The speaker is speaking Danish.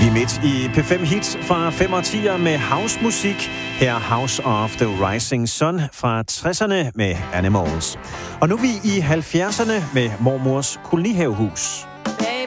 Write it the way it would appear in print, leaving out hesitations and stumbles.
Vi er midt i P5 Hits fra 5 og 10'er med housemusik. Her House of the Rising Sun fra 60'erne med Animals. Og nu er vi i 70'erne med mormors kolonihavehus.